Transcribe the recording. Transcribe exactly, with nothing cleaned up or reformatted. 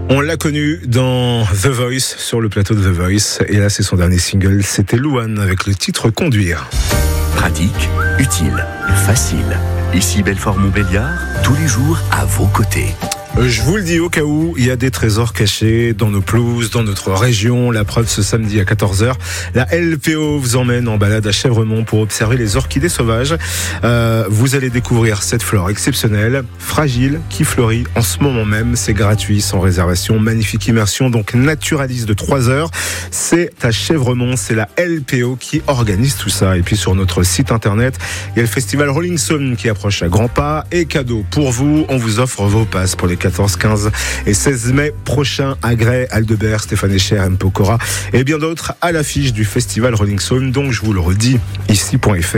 On l'a connu dans The Voice, sur le plateau de The Voice. Et là, c'est son dernier single. C'était Louane avec le titre Conduire. Pratique, utile, facile. Ici Belfort-Montbéliard, tous les jours à vos côtés. Je vous le dis au cas où, il y a des trésors cachés dans nos pelouses, dans notre région. La preuve, ce samedi à quatorze heures, la L P O vous emmène en balade à Chèvremont pour observer les orchidées sauvages. Euh, vous allez découvrir cette flore exceptionnelle, fragile, qui fleurit en ce moment même. C'est gratuit, sans réservation. Magnifique immersion, donc naturaliste de trois heures. C'est à Chèvremont, c'est la L P O qui organise tout ça. Et puis sur notre site internet, il y a le festival Rolling Stone qui approche à grands pas. Et cadeau pour vous, on vous offre vos passes pour les quatorze, quinze et seize mai prochains à Grès, Aldebert, Stéphane Echer, M. Pokora et bien d'autres à l'affiche du festival Rolling Stone. Donc je vous le redis, ici point F R.